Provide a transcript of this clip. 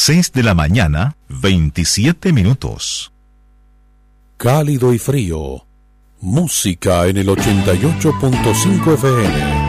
6 de la mañana, 27 minutos. Cálido y frío. Música en el 88.5 FM.